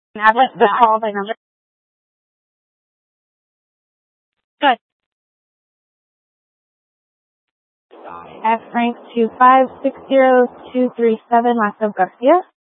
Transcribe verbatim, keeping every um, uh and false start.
Have it, the call by number. Good. F Frank two five six zero two three seven, Lasso Garcia.